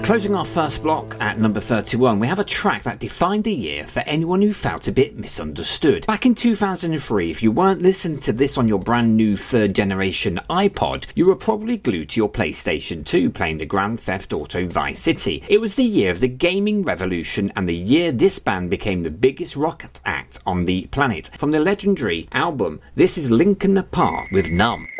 Closing our first block at number 31, we have a track that defined the year for anyone who felt a bit misunderstood. Back in 2003, if you weren't listening to this on your brand new third generation iPod, you were probably glued to your PlayStation 2 playing the Grand Theft Auto Vice City. It was the year of the gaming revolution and the year this band became the biggest rock act on the planet. From the legendary album, this is Linkin Park with Numb.